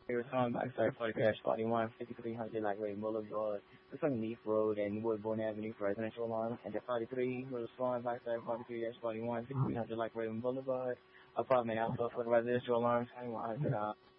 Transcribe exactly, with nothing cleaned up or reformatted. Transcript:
They were on backside forty-three forty-one, fifty-three hundred like Ray Boulevard. It's on Leaf Road and Woodbourne Avenue for residential alarm. And the forty-three was on backside forty-three forty-one, fifty-three hundred like Ray Boulevard. Apartment alpha for the residential alarms, twenty-one hundred.